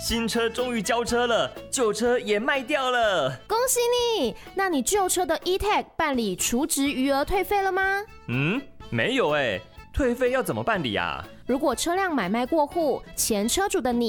新车终于交车了，旧车也卖掉了。 恭喜你！那你旧车的 E-Tag 办理除值余额退费了吗？ 没有退费要怎么办理啊？ 如果车辆买卖过户，前车主的你